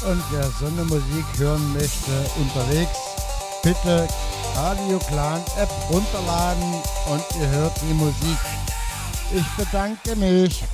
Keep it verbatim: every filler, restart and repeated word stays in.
Und wer so eine Musik hören möchte unterwegs, bitte Radio Clan App runterladen und ihr hört die Musik. Ich bedanke mich.